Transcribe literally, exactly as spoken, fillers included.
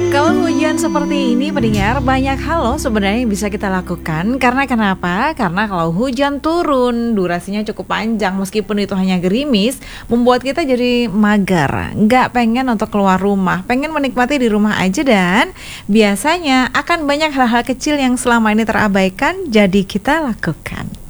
Kalau hujan seperti ini pendengar, banyak hal loh sebenarnya yang bisa kita lakukan. Karena kenapa? Karena kalau hujan turun, durasinya cukup panjang meskipun itu hanya gerimis, membuat kita jadi mager, nggak pengen untuk keluar rumah, pengen menikmati di rumah aja. Dan biasanya akan banyak hal-hal kecil yang selama ini terabaikan, jadi kita lakukan.